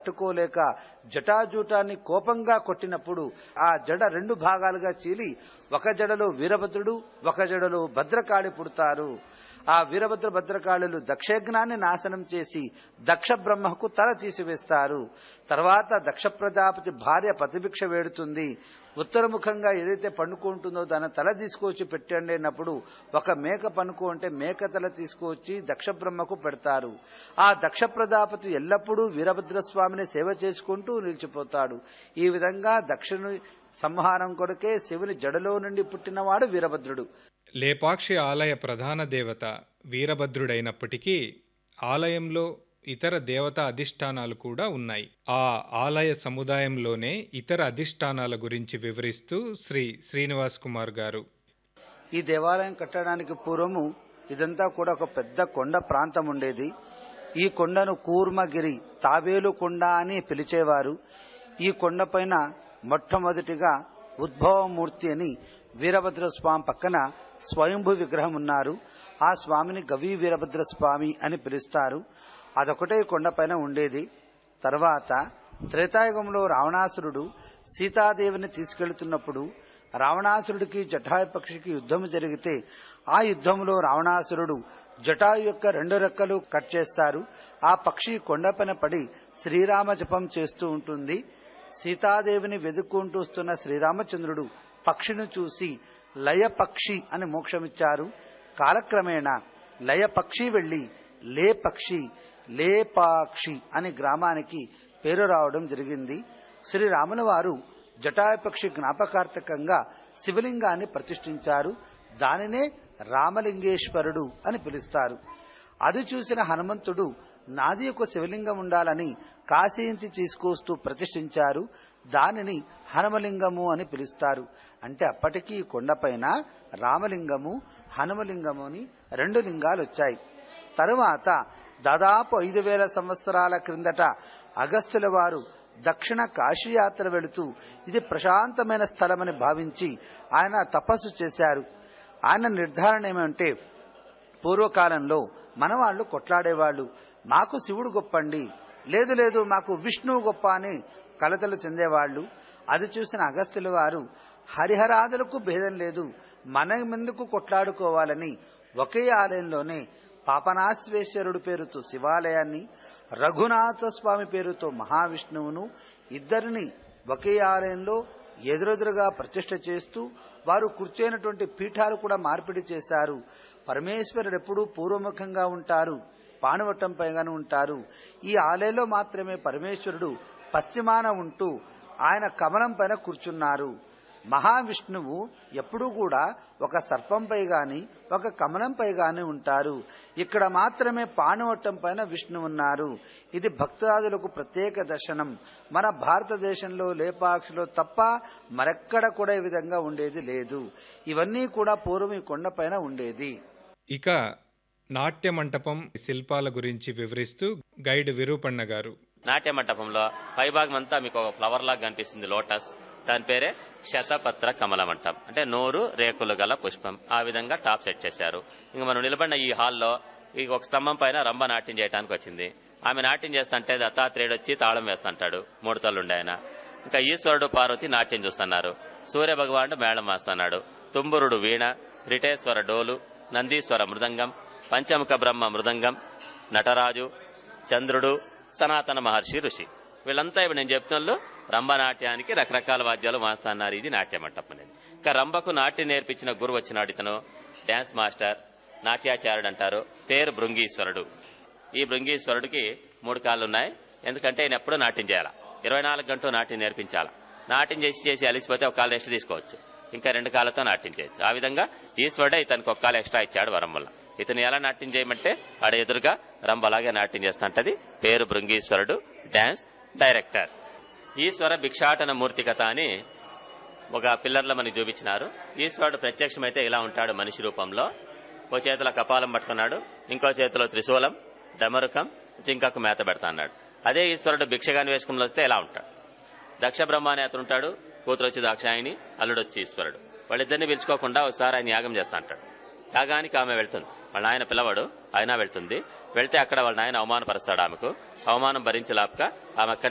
తట్టుకోలేక జటాజూటాన్ని కోపంగా కొట్టినప్పుడు ఆ జడ రెండు భాగాలుగా చీలి ఒక జడలో వీరభద్రుడు ఒక జడలో భద్రకాళి పుడతారు. ఆ వీరభద్ర భద్రకాళులు దక్షయజ్ఞాన్ని నాశనం చేసి దక్ష బ్రహ్మకు తల తీసివేస్తారు. తర్వాత దక్ష ప్రజాపతి భార్య ప్రతిభిక్ష వేడుతుంది. ఉత్తరముఖంగా ఏదైతే పండుకుంటుందో దాని తల తీసుకొచ్చి పెట్టండి అన్నప్పుడు ఒక మేక పనుకుంటే మేక తల తీసుకువచ్చి దక్ష బ్రహ్మకు పెడతారు. ఆ దక్ష ప్రజాపతి ఎల్లప్పుడూ వీరభద్రస్వామిని సేవ చేసుకుంటూ నిలిచిపోతాడు. ఈ విధంగా దక్షుని సంహారం కొరకే శివుని జడలో నుండి పుట్టినవాడు వీరభద్రుడు. లేపాక్షి ఆలయ ప్రధాన దేవత వీరభద్రుడైనప్పటికీ ఆలయంలో ఇతర దేవతా అధిష్టానాలు కూడా ఉన్నాయి. ఆ ఆలయ సముదాయంలోనే ఇతర అధిష్టానాల గురించి వివరిస్తూ శ్రీ శ్రీనివాస్ కుమార్ గారు, ఈ దేవాలయం కట్టడానికి పూర్వము ఇదంతా కూడా ఒక పెద్ద కొండ ప్రాంతం ఉండేది. ఈ కొండను కూర్మగిరి, తాబేలు కొండ అని పిలిచేవారు. ఈ కొండపైన మొట్టమొదటిగా ఉద్భవమూర్తి అని వీరభద్ర స్వామి పక్కన స్వయంభూ విగ్రహం ఉన్నారు. ఆ స్వామిని గవి వీరభద్ర స్వామి అని పిలుస్తారు. అదొకటే కొండపైన ఉండేది. తర్వాత త్రేతాయుగంలో రావణాసురుడు సీతాదేవిని తీసుకెళ్తున్నప్పుడు రావణాసురుడికి జటాయు పక్షికి యుద్ధం జరిగితే ఆ యుద్ధంలో రావణాసురుడు జటాయు యొక్క రెండు రెక్కలు కట్ చేస్తారు. ఆ పక్షి కొండపైన పడి శ్రీరామ జపం చేస్తూ ఉంటుంది. సీతాదేవిని వెతుక్కుంటూ వస్తున్న శ్రీరామచంద్రుడు పక్షిని చూసి లయపక్షి అని మోక్షమిచ్చారు. కాలక్రమేణా లయపక్షి వెళ్లి లేపక్షి, లేపాక్షి అనే గ్రామానికి పేరు రావడం జరిగింది. శ్రీరాముల వారు జటాయుపక్షి జ్ఞాపకార్థకంగా శివలింగాన్ని ప్రతిష్ఠించారు. దానినే రామలింగేశ్వరుడు అని పిలుస్తారు. అది చూసిన హనుమంతుడు నాది ఒక శివలింగం ఉండాలని కాశీంచి తీసుకొస్తూ ప్రతిష్ఠించారు. దానిని హనుమలింగము అని పిలుస్తారు. అంటే అప్పటికీ కొండపైన రామలింగము, హనుమలింగము అని రెండు లింగాలు వచ్చాయి. తరువాత దాదాపు 5000 సంవత్సరాల క్రిందట అగస్త్యుల వారు దక్షిణ కాశీయాత్ర వెళుతూ ఇది ప్రశాంతమైన స్థలమని భావించి ఆయన తపస్సు చేశారు. ఆయన నిర్ధారణ ఏమంటే, పూర్వకాలంలో మనవాళ్లు కొట్లాడేవాళ్లు, మాకు శివుడు గొప్పండి, లేదు లేదు మాకు విష్ణువు గొప్ప అని కలతలు చెందేవాళ్లు. అది చూసిన అగస్త్యుల వారు హరిహరాదులకు భేదం లేదు, మన ముందుకు కొట్లాడుకోవాలని ఒకే ఆలయంలోనే పాపనాశ్వేశ్వరుడు పేరుతో శివాలయాన్ని, రఘునాథ స్వామి పేరుతో మహావిష్ణువును ఇద్దరిని ఒకే ఆలయంలో ఎదురెదురుగా ప్రతిష్ఠ చేస్తూ వారు కూర్చోనటువంటి పీఠాలు కూడా మార్పిడి చేశారు. పరమేశ్వరుడు ఎప్పుడూ పూర్వముఖంగా ఉంటారు, పాణువట్టం పైగానే ఉంటారు. ఈ ఆలయంలో మాత్రమే పరమేశ్వరుడు పశ్చిమాన ఉంటూ ఆయన కమలం పైన కూర్చున్నారు. మహావిష్ణువు ఎప్పుడూ కూడా ఒక సర్పంపై గాని ఒక కమలంపై గాని ఉంటారు. ఇక్కడ మాత్రమే పాణువట్టం పైన విష్ణు ఉన్నారు. ఇది భక్తాదులకు ప్రత్యేక దర్శనం. మన భారతదేశంలో లేపాక్షిలో తప్ప మరెక్కడ కూడా ఈ విధంగా ఉండేది లేదు. ఇవన్నీ కూడా పూర్వం ఈ కొండపైన ఉండేది. ఇక నాట్య మంటపం శిల్పాల గురించి వివరిస్తూ గైడ్ విరూపಣ್ణ గారు, నాట్య మంటపంలో పైభాగం అంతా మీకు ఒక ఫ్లవర్ లాగా కనిపిస్తుంది, లోటస్. దాని పేరే శతపత్ర కమల మంటపం, అంటే నూరు రేకులు గల పుష్పం. ఆ విధంగా టాప్ సెట్ చేశారు. ఇంకా మనం నిలబడిన ఈ హాల్లో ఈ ఒక స్తంభం పైన రంభ నాట్యం చేయడానికి వచ్చింది. ఆమె నాట్యం చేస్తుంటే దత్తాత్రేయుడు వచ్చి తాళం వేస్తుంటాడు, 3 తల్లుండే ఆయన. ఇంకా ఈశ్వరుడు పార్వతి నాట్యం చూస్తున్నారు. సూర్య భగవానుడు మేళం వేస్తున్నాడు. తుంబురుడు వీణ, రిటేశ్వర డోలు, నందీశ్వర మృదంగం, పంచముఖ బ్రహ్మ మృదంగం, నటరాజు, చంద్రుడు, సనాతన మహర్షి ఋషి, వీళ్ళంతా ఇప్పుడు నేను చెప్పిన రంభనాట్యానికి రకరకాల వాద్యాలు వాస్తున్నారు. ఇది నాట్య మంటపం అనేది. ఇంకా రంభకు నాట్యం నేర్పించిన గురువు వచ్చినాడు. ఇతను డాన్స్ మాస్టర్, నాట్యాచార్యుడు అంటారు. పేరు భృంగీశ్వరుడు. ఈ భృంగీశ్వరుడికి 3 కాళ్ళు ఉన్నాయి. ఎందుకంటే ఆయన ఎప్పుడూ నాట్యం చేయాలా, 24 గంటలు నాట్యం నేర్పించాలా. నాట్యం చేసి అలిసిపోతే ఒక కాలు రెస్ట్ తీసుకోవచ్చు, ఇంకా 2 కాళ్ళతో నాట్యం చేయొచ్చు. ఆ విధంగా ఈశ్వరుడే ఇతనికి 1 కాలు ఎక్స్ట్రా ఇచ్చాడు వరం వల్ల. ఇతను ఎలా నాట్యం చేయమంటే ఆడ ఎదురుగా రంభ అలాగే నాట్యం చేస్తుంటది. పేరు భృంగీశ్వరుడు, డాన్స్ డైరెక్టర్. ఈశ్వర భిక్షాటన మూర్తి కథ అని ఒక పిల్లర్లో మనకి చూపించినారు. ఈశ్వరుడు ప్రత్యక్షమైతే ఇలా ఉంటాడు మనిషి రూపంలో. ఓ చేతిలో కపాలం పట్టుకున్నాడు, ఇంకో చేతిలో త్రిశూలం, డమరుకం, జింకకు మేత పెడతా అన్నాడు. అదే ఈశ్వరుడు భిక్షగాని వేసుకుని వస్తే ఎలా ఉంటాడు? దక్ష బ్రహ్మ అనే అతను ఉంటాడు, కూతురు వచ్చి దాక్షాయిని, అల్లుడు వచ్చి ఈశ్వరుడు. వాళ్ళిద్దరిని పిలుచుకోకుండా ఒకసారి ఆయన యాగం చేస్తా అంటాడు. యాగానికి ఆమె వెళ్తుంది, వాళ్ళ ఆయన పిల్లవాడు, ఆయన వెళ్తుంది. వెళ్తే అక్కడ వాళ్ళ ఆయన అవమానపరుస్తాడు. ఆమెకు అవమానం భరించలేక ఆమె